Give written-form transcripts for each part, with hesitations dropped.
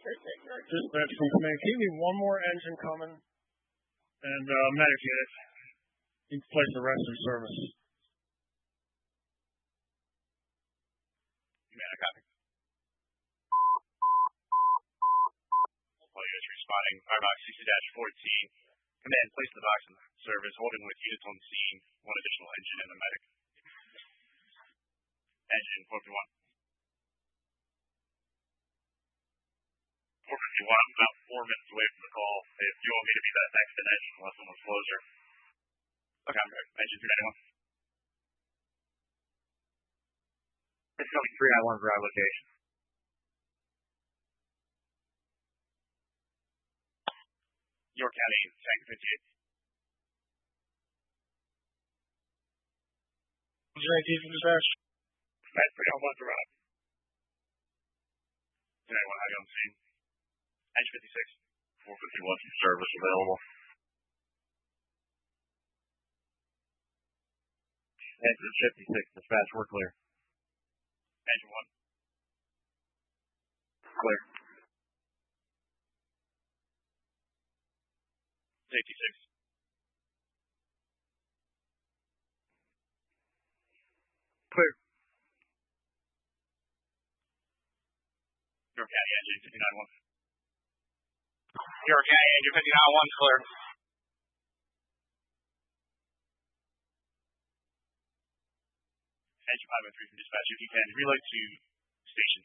Dispatch from command. Keep me one more engine coming, and medic unit. You can place the rest in service. Command, copy. All units responding. Firebox 60-14. Command, place the box in service, holding with units on the scene. One additional engine and a medic. Engine 451. 451, I'm about 4 minutes away from the call. If you want me to be that next in engine unless someone's closer. Okay, I'm good. Engine 391. It's coming 391 for our location. York County, Tank 58. JT from dispatch. That's 391 for Rob. 391, how you on the scene? Engine 56. 451 from service available. Engine 56, dispatch, we're clear. Engine 1. Clear. Safety 6. Clear. York County, engine 591. York County, engine 591's clear. Engine 503 from dispatch, if you can, relay to station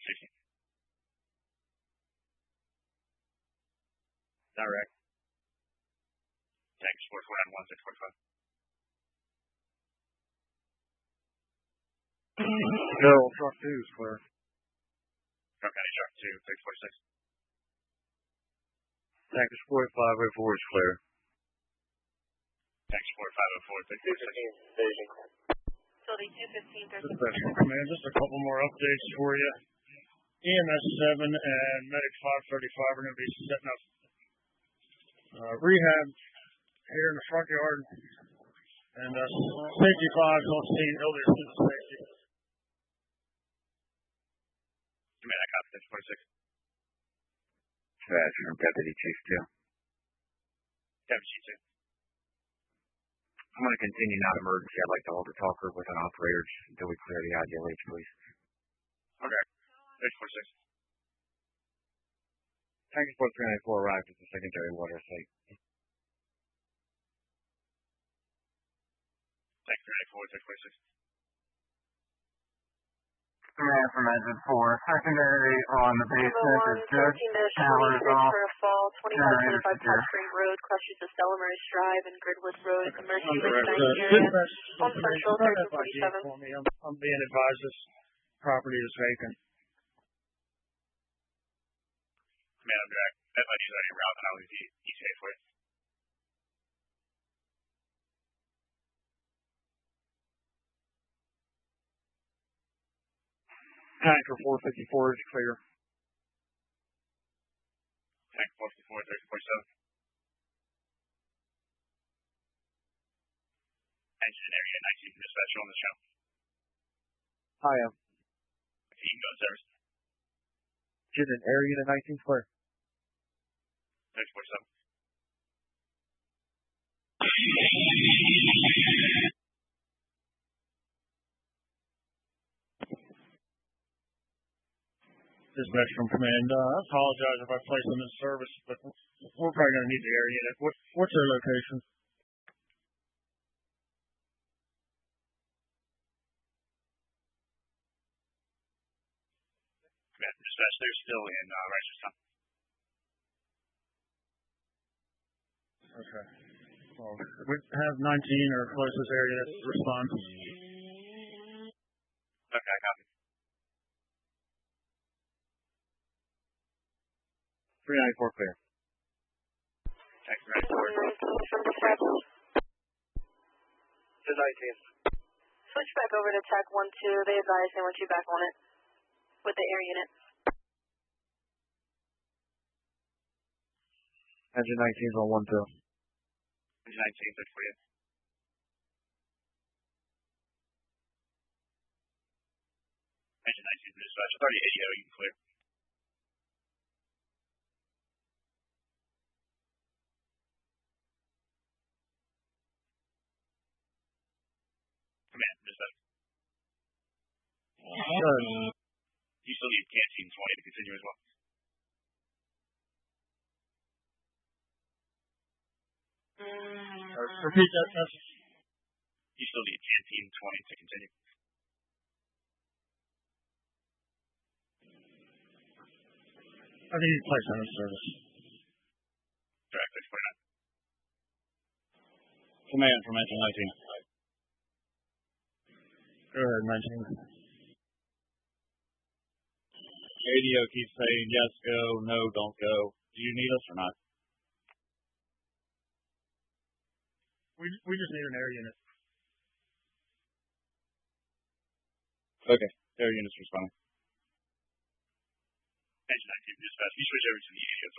60. Direct. Tank 4491, 645. No, truck 2 is clear. York County, truck 2, 646. Tank 4504 is clear. Tank 4504, 646. Facility 215, 13. Dispatch from command. Just a couple more updates for you. EMS 7 and Medic 535 are going to be setting up rehab here in the front yard. And safety 5 is on scene earlier since safety. Command, I copy 646. Dispatch from Deputy Chief 2. Deputy Chief 2. I'm going to continue non-emergency. I'd like to hold a talker with an operator until we clear the IDLH, please. Okay. 646. Tank Support 394 arrived at the secondary water site. Tank 394, 646. Command from Engine 4. Secondary on the basement is good. Power is off. For a fall, 2525 Generator Top Spring Road, crushes of Stellamer's Drive and Gridwood Road. Emergency Dispatch dispatch area. from On command. Central, Run that by 1347. for me. I'm being advised this property is vacant. Command, I'm direct. Everybody's already around, and I'll leave the ETA for you. Tank for 454 is clear. Tank 454, 1347. Engine area 19 from dispatch on the show. Hi, Team go service. Engine area 19 clear. 647. Dispatch from command. I apologize if I place them in service, but we're probably going to need the area unit. What's their location? Command from dispatch, they're still in Reisterstown. Okay. Well, we have 19 or closest area response. Okay, I copy. 394 clear. Tank 394. From dispatch. To 19. Switch back over to TAC 1-2. They advise they want you back on it with the air unit. Engine 19 is on 1-2. Engine 19, good for you. Engine 19 from dispatch. 3080, you can clear. Command, dispatch. Good. You still need Canteen 20 to continue as well. Repeat that message. You still need Canteen 20 to continue. I need to place on service. Direct 649. Command from engine 19. Go ahead, 19. Radio keeps saying yes, go, no, don't go. Do you need us or not? We just need an air unit. Okay, air unit's responding. Engine 19, dispatch. You switch over to the